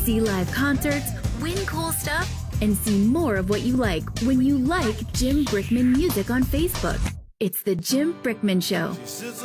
See live concerts, win cool stuff, and see more of what you like when you like Jim Brickman Music on Facebook. It's The Jim Brickman Show.